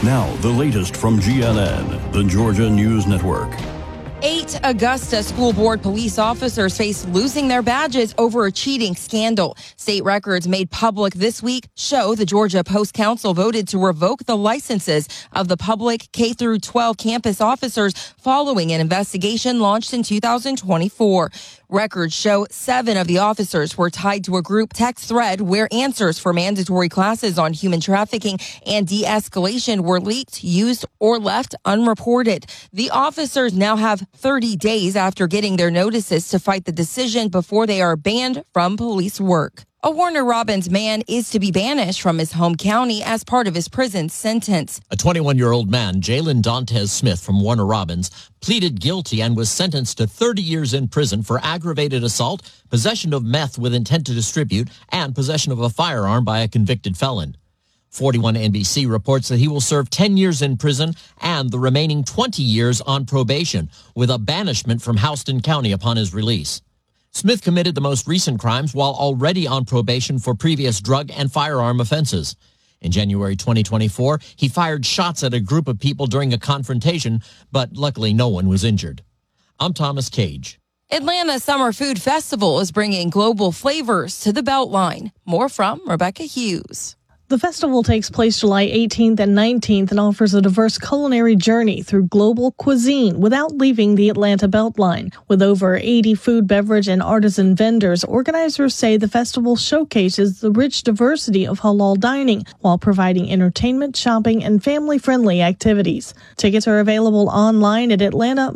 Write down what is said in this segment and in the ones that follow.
Now, the latest from GNN, the Georgia News Network. 8 Augusta school board police officers face losing their badges over a cheating scandal. State records made public this week show the Georgia Post Council voted to revoke the licenses of the public K-12 campus officers following an investigation launched in 2024. Records show 7 of the officers were tied to a group text thread where answers for mandatory classes on human trafficking and de-escalation were leaked, used, or left unreported. The officers now have 30 days after getting their notices to fight the decision before they are banned from police work. A Warner Robins man is to be banished from his home county as part of his prison sentence. A 21-year-old man, Jalen Dantes Smith from Warner Robins, pleaded guilty and was sentenced to 30 years in prison for aggravated assault, possession of meth with intent to distribute, and possession of a firearm by a convicted felon. 41 NBC reports that he will serve 10 years in prison and the remaining 20 years on probation, with a banishment from Houston County upon his release. Smith committed the most recent crimes while already on probation for previous drug and firearm offenses. In January 2024, he fired shots at a group of people during a confrontation, but luckily no one was injured. I'm Thomas Cage. Atlanta Summer Food Festival is bringing global flavors to the Beltline. More from Rebecca Hughes. The festival takes place July 18th and 19th and offers a diverse culinary journey through global cuisine without leaving the Atlanta Beltline. With over 80 food, beverage, and artisan vendors, organizers say the festival showcases the rich diversity of halal dining while providing entertainment, shopping, and family-friendly activities. Tickets are available online at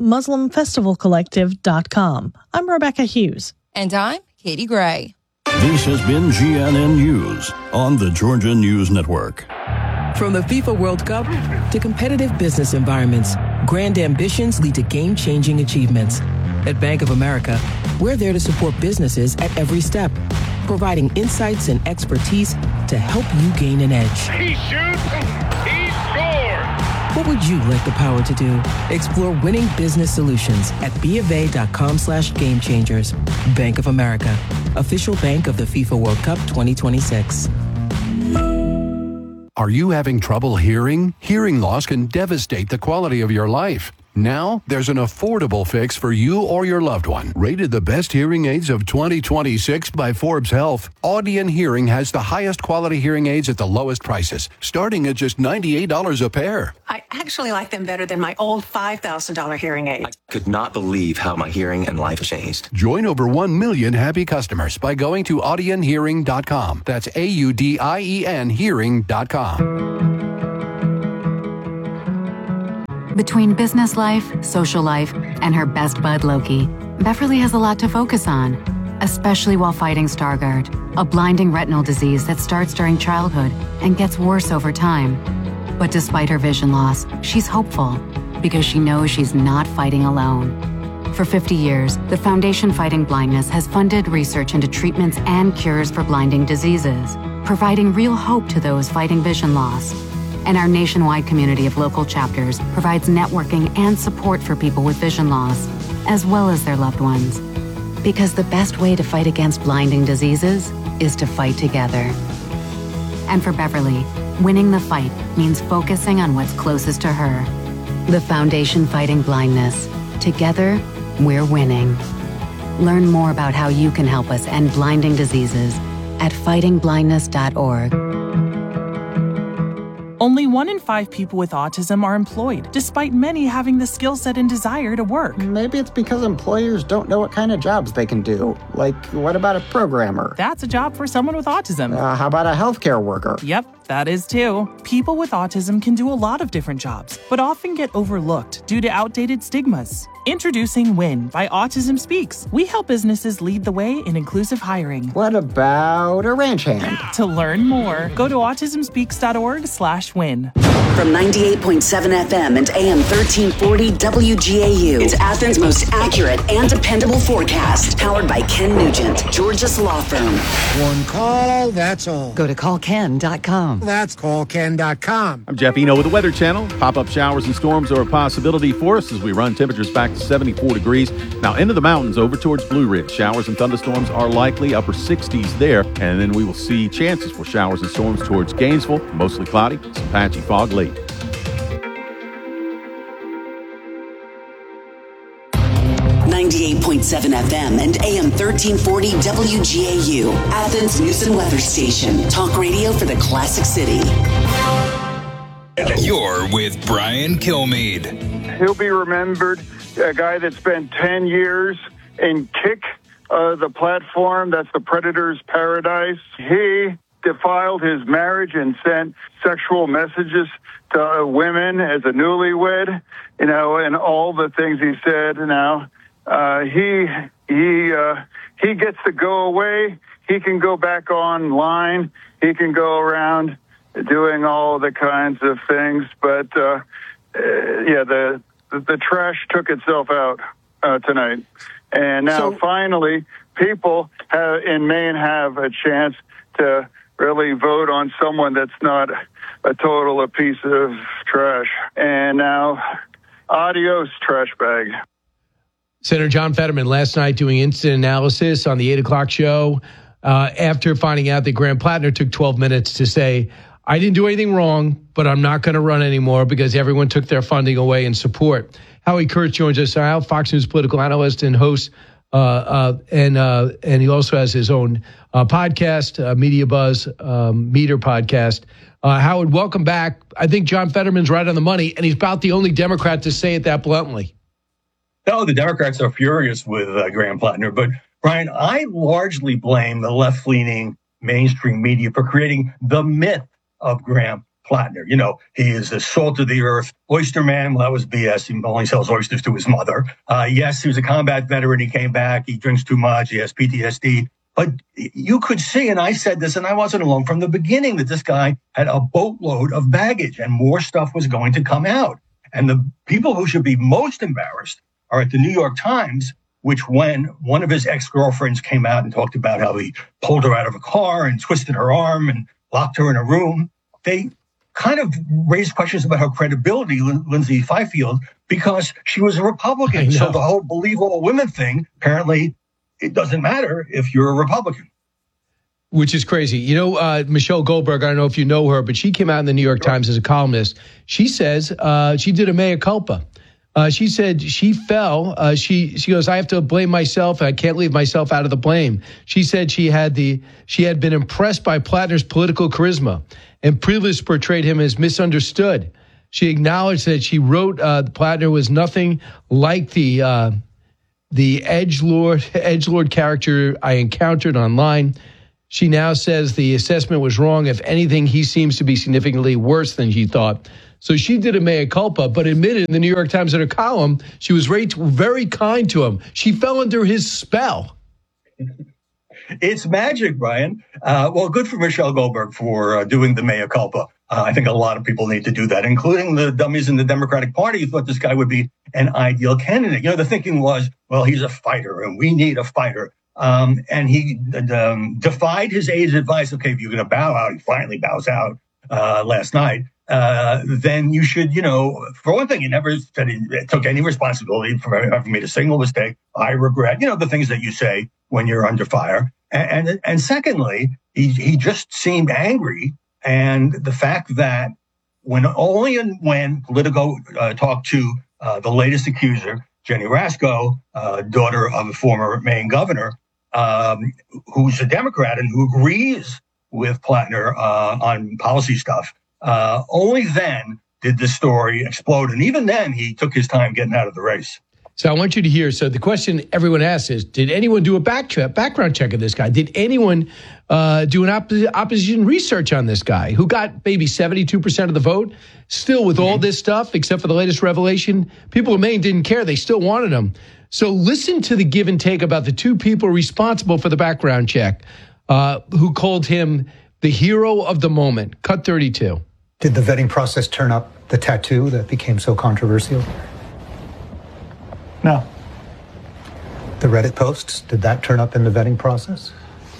AtlantaMuslimFestivalCollective.com. I'm Rebecca Hughes. And I'm Katie Gray. This has been GNN News on the Georgia News Network. From the FIFA World Cup to competitive business environments, grand ambitions lead to game-changing achievements. At Bank of America, we're there to support businesses at every step, providing insights and expertise to help you gain an edge. He shoots, he scores! What would you like the power to do? Explore winning business solutions at BofA.com/gamechangers. Bank of America, official bank of the FIFA World Cup 2026. Are you having trouble hearing? Hearing loss can devastate the quality of your life. Now, there's an affordable fix for you or your loved one. Rated the best hearing aids of 2026 by Forbes Health, Audion Hearing has the highest quality hearing aids at the lowest prices, starting at just $98 a pair. I actually like them better than my old $5,000 hearing aid. I could not believe how my hearing and life changed. Join over 1 million happy customers by going to audionhearing.com. That's AUDIEN hearing.com. Between business life, social life, and her best bud Loki, Beverly has a lot to focus on, especially while fighting Stargardt, a blinding retinal disease that starts during childhood and gets worse over time. But despite her vision loss, she's hopeful because she knows she's not fighting alone. For 50 years, the Foundation Fighting Blindness has funded research into treatments and cures for blinding diseases, providing real hope to those fighting vision loss. And our nationwide community of local chapters provides networking and support for people with vision loss, as well as their loved ones. Because the best way to fight against blinding diseases is to fight together. And for Beverly, winning the fight means focusing on what's closest to her. The Foundation Fighting Blindness. Together, we're winning. Learn more about how you can help us end blinding diseases at fightingblindness.org. Only 1 in 5 people with autism are employed, despite many having the skill set and desire to work. Maybe it's because employers don't know what kind of jobs they can do. Like, what about a programmer? That's a job for someone with autism. How about a healthcare worker? Yep, that is too. People with autism can do a lot of different jobs, but often get overlooked due to outdated stigmas. Introducing WIN by Autism Speaks. We help businesses lead the way in inclusive hiring. What about a ranch hand? To learn more, go to autismspeaks.org/win. From 98.7 FM and AM 1340 WGAU, it's Athens' most accurate and dependable forecast. Powered by Ken Nugent, Georgia's law firm. One call, that's all. Go to callken.com. That's callken.com. I'm Jeff Eno with the Weather Channel. Pop-up showers and storms are a possibility for us as we run temperatures back to 74 degrees. Now into the mountains over towards Blue Ridge. Showers and thunderstorms are likely, upper 60s there. And then we will see chances for showers and storms towards Gainesville. Mostly cloudy, some patchy fog late. FM and AM 1340 WGAU, Athens News and Weather Station. Talk radio for the classic city. You're with Brian Kilmeade. He'll be remembered, a guy that spent 10 years in Kick, the platform that's the Predator's paradise. He defiled his marriage and sent sexual messages to women as a newlywed, and all the things he said. Now, he gets to go away. He can go back online. He can go around doing all the kinds of things. But, the trash took itself out tonight. And now, finally, people in Maine have a chance to really vote on someone that's not a piece of trash. And now, adios, trash bag. Senator John Fetterman last night doing instant analysis on the 8 o'clock show after finding out that Graham Plattner took 12 minutes to say, I didn't do anything wrong, but I'm not going to run anymore because everyone took their funding away in support. Howie Kurtz joins us now, Fox News political analyst and host, and he also has his own podcast, Media Buzz, Meter podcast. Howard, welcome back. I think John Fetterman's right on the money, and he's about the only Democrat to say it that bluntly. No, the Democrats are furious with Graham Plattner. But, Brian, I largely blame the left-leaning mainstream media for creating the myth of Graham Plattner. He is the salt-of-the-earth oyster man. Well, that was BS. He only sells oysters to his mother. Yes, he was a combat veteran. He came back. He drinks too much. He has PTSD. But you could see, and I said this, and I wasn't alone from the beginning, that this guy had a boatload of baggage and more stuff was going to come out. And the people who should be most embarrassed are at the New York Times, which when one of his ex-girlfriends came out and talked about how he pulled her out of a car and twisted her arm and locked her in a room, they kind of raised questions about her credibility, Lindsay Fifield, because she was a Republican. So the whole believe all women thing, apparently it doesn't matter if you're a Republican. Which is crazy. Michelle Goldberg, I don't know if you know her, but she came out in the New York Times as a columnist. She says she did a mea culpa. She said she fell. She goes, I have to blame myself. I can't leave myself out of the blame. She said she had been impressed by Plattner's political charisma and previously portrayed him as misunderstood. She acknowledged that she wrote Plattner was nothing like the edgelord character I encountered online. She now says the assessment was wrong. If anything, he seems to be significantly worse than she thought. So she did a mea culpa, but admitted in the New York Times in her column, she was very kind to him. She fell under his spell. It's magic, Brian. Well, good for Michelle Goldberg for doing the mea culpa. I think a lot of people need to do that, including the dummies in the Democratic Party who thought this guy would be an ideal candidate. The thinking was, well, he's a fighter and we need a fighter. And he defied his aide's advice. Okay, if you're going to bow out, he finally bows out last night. Then you should, for one thing, he never said he took any responsibility for having made a single mistake. I regret, the things that you say when you're under fire. And secondly, he just seemed angry. And the fact that when Politico talked to the latest accuser, Jenny Rasko, daughter of a former Maine governor, who's a Democrat and who agrees with Plattner on policy stuff, only then did the story explode. And even then, he took his time getting out of the race. So I want you to hear. So the question everyone asks is, did anyone do a background check of this guy? Did anyone do an opposition research on this guy who got maybe 72% of the vote? Still with all this stuff, except for the latest revelation, people in Maine didn't care. They still wanted him. So listen to the give and take about the two people responsible for the background check who called him the hero of the moment. Cut 32. Did the vetting process turn up the tattoo that became so controversial? No. The Reddit posts, did that turn up in the vetting process?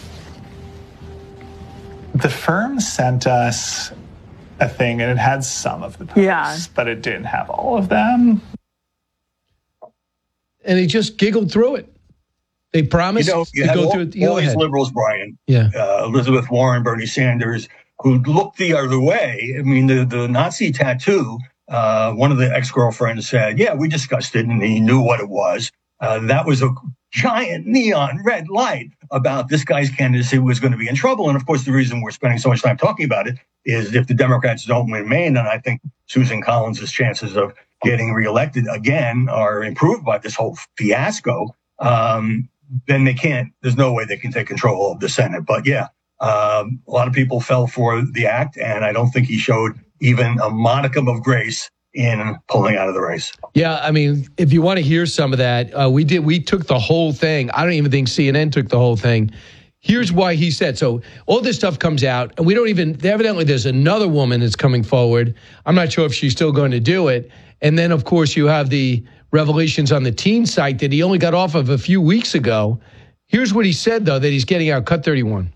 The firm sent us a thing, and it had some of the posts, but it didn't have all of them. And he just giggled through it. They promised you had all these liberals, Brian. Yeah. Elizabeth Warren, Bernie Sanders, who looked the other way. I mean, the Nazi tattoo, one of the ex-girlfriends said, yeah, we discussed it, and he knew what it was. That was giant neon red light about this guy's candidacy was going to be in trouble. And of course, the reason we're spending so much time talking about it is if the Democrats don't win Maine, and I think Susan Collins' chances of getting reelected again are improved by this whole fiasco, then there's no way they can take control of the Senate. But yeah, a lot of people fell for the act, and I don't think he showed even a modicum of grace in pulling out of the race. Yeah, I mean, if you want to hear some of that, we took the whole thing. I don't even think CNN took the whole thing. Here's why he said. So all this stuff comes out, and evidently there's another woman that's coming forward. I'm not sure if she's still going to do it. And then, of course, you have the revelations on the teen site that he only got off of a few weeks ago. Here's what he said, though, that he's getting out. Cut 31.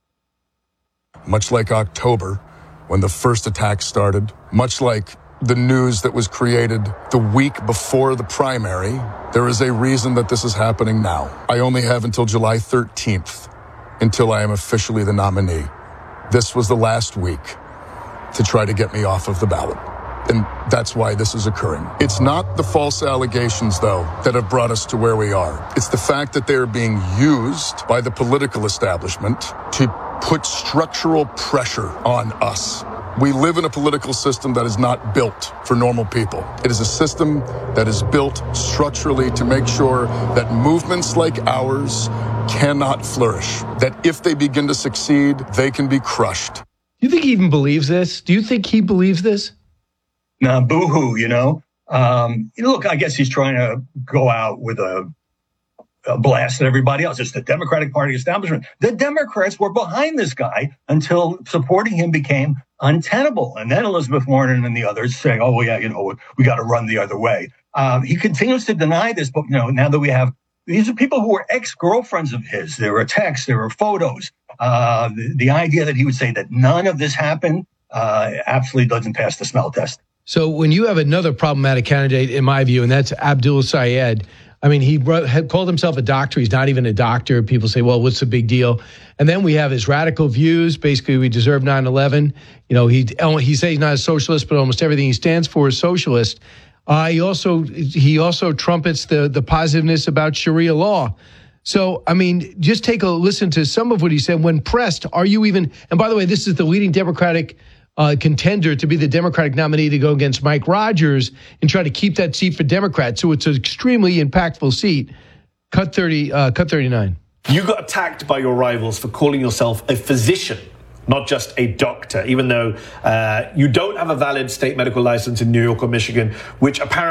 Much like October, when the first attack started, much like the news that was created the week before the primary, there is a reason that this is happening now. I only have until July 13th until I am officially the nominee. This was the last week to try to get me off of the ballot. And that's why this is occurring. It's not the false allegations, though, that have brought us to where we are. It's the fact that they're being used by the political establishment to put structural pressure on us. We live in a political system that is not built for normal people. It is a system that is built structurally to make sure that movements like ours cannot flourish, that if they begin to succeed, they can be crushed. Do you think he even believes this? Do you think he believes this? Nah, boo-hoo, Look, I guess he's trying to go out with a blast at everybody else. It's the Democratic Party establishment. The Democrats were behind this guy until supporting him became untenable. And then Elizabeth Warren and the others saying, oh, well, yeah, we got to run the other way. He continues to deny this, but, now that we have, these are people who were ex-girlfriends of his. There were texts, there were photos. The idea that he would say that none of this happened absolutely doesn't pass the smell test. So when you have another problematic candidate, in my view, and that's Abdul Sayed, I mean, he had called himself a doctor. He's not even a doctor. People say, well, what's the big deal? And then we have his radical views. Basically, we deserve 9/11. He says he's not a socialist, but almost everything he stands for is socialist. He also trumpets the positiveness about Sharia law. So, I mean, just take a listen to some of what he said. When pressed, are you even, and by the way, this is the leading Democratic contender to be the Democratic nominee to go against Mike Rogers and try to keep that seat for Democrats. So it's an extremely impactful seat. Cut 39. You got attacked by your rivals for calling yourself a physician, not just a doctor, even though you don't have a valid state medical license in New York or Michigan, which apparently